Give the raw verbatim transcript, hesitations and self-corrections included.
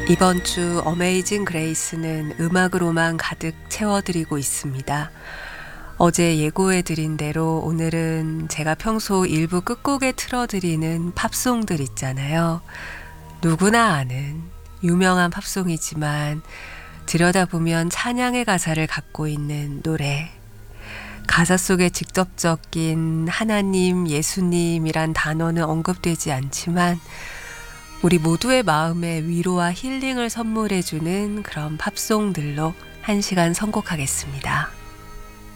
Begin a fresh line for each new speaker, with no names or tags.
이번 주 어메이징 그레이스는 음악으로만 가득 채워드리고 있습니다. 어제 예고해드린 대로 오늘은 제가 평소 일부 끝곡에 틀어드리는 팝송들 있잖아요. 누구나 아는 유명한 팝송이지만 들여다보면 찬양의 가사를 갖고 있는 노래. 가사 속에 직접적인 하나님, 예수님이란 단어는 언급되지 않지만 우리 모두의 마음에 위로와 힐링을 선물해주는 그런 팝송들로 한 시간 선곡하겠습니다.